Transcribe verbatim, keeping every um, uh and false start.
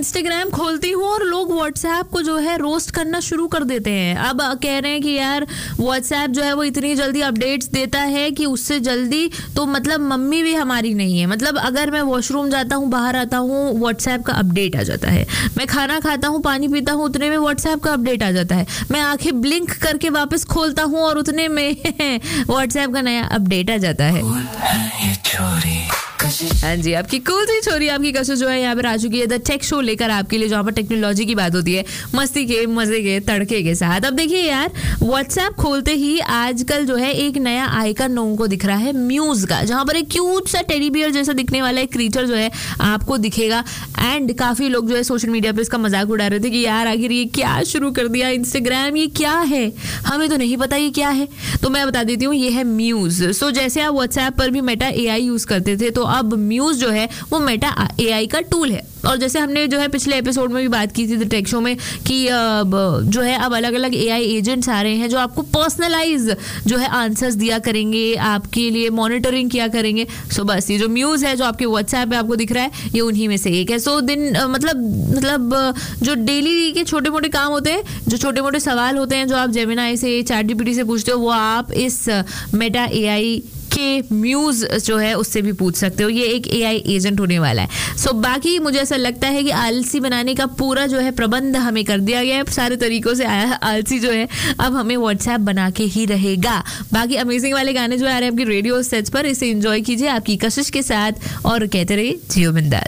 Instagram खोलती हूँ और लोग व्हाट्सएप को जो है रोस्ट करना शुरू कर देते हैं। अब कह रहे हैं कि यार व्हाट्सएप जो है वो इतनी जल्दी अपडेट्स देता है कि उससे जल्दी तो मतलब मम्मी भी हमारी नहीं है। मतलब अगर मैं वॉशरूम जाता हूँ, बाहर आता हूँ, व्हाट्सएप का अपडेट आ जाता है। मैं खाना खाता हूँ, पानी पीता हूँ, उतने में व्हाट्सएप का अपडेट आ जाता है। मैं आंखें ब्लिंक करके वापस खोलता हूँ और उतने में व्हाट्सएप का नया अपडेट आ जाता है। हाँ जी, आपकी कूल सी छोरी, आपकी कशिश जो है यहाँ पर आ चुकी है द टेक शो लेकर आपके लिए, जहाँ पर टेक्नोलॉजी की बात होती है मस्ती के मजे के तड़के के साथ। अब देखिए यार, व्हाट्सएप खोलते ही आजकल जो है एक नया आइकन लोगों को दिख रहा है म्यूज का, जहाँ पर एक क्यूट सा टेडी बियर जैसा दिखने वाला एक क्रीचर जो है आपको दिखेगा। एंड काफी लोग जो है सोशल मीडिया पर इसका मजाक उड़ा रहे थे कि यार आखिर ये क्या शुरू कर दिया इंस्टाग्राम, ये क्या है, हमें तो नहीं पता ये क्या है। तो मैं बता देती हूँ, ये है म्यूज। सो जैसे आप व्हाट्सएप पर भी मेटा एआई यूज करते थे, तो अब म्यूज जो है वो मेटा एआई का टूल है। और जैसे हमने जो है पिछले एपिसोड में भी बात की थी द टेक शो में कि जो है अब अलग अलग एआई एजेंट्स आ रहे हैं जो आपको पर्सनलाइज जो है आंसर्स दिया करेंगे, आपके लिए मॉनिटरिंग किया करेंगे। सो बस ये जो म्यूज है जो आपके व्हाट्सएप पे आपको दिख रहा है, ये उन्हीं में से एक है। सो दिन मतलब मतलब जो डेली के छोटे मोटे काम होते हैं, जो छोटे मोटे सवाल होते हैं जो आप जेमिनाई से, चैट जीपीटी से पूछते हो, वो आप इस मेटा एआई के म्यूज जो है उससे भी पूछ सकते हो। ये एक एआई एजेंट होने वाला है। सो so, बाकी मुझे ऐसा लगता है कि आलसी बनाने का पूरा जो है प्रबंध हमें कर दिया गया है सारे तरीकों से। आलसी जो है अब हमें व्हाट्सएप बना के ही रहेगा। बाकी अमेजिंग वाले गाने जो आ रहे हैं आपकी रेडियो सेट्स पर, इसे एंजॉय कीजिए आपकी कशिश के साथ और कहते रहिए जियो बिंदास।